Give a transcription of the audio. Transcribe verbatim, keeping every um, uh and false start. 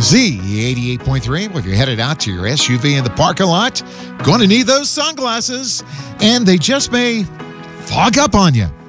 Z eighty-eight point three. Well, if you're headed out to your S U V in the parking lot, going to need those sunglasses, and they just may fog up on you.